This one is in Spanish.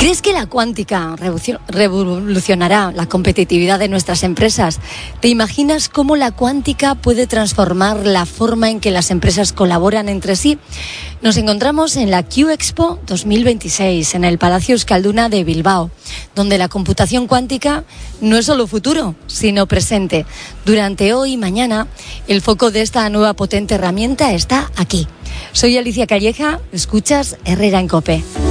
¿Crees que la cuántica revolucionará la competitividad de nuestras empresas? ¿Te imaginas cómo la cuántica puede transformar la forma en que las empresas colaboran entre sí? Nos encontramos en la Q-Expo 2026, en el Palacio Euskalduna de Bilbao, donde la computación cuántica no es solo futuro, sino presente. Durante hoy y mañana, el foco de esta nueva potente herramienta está aquí. Soy Alicia Calleja, escuchas Herrera en COPE.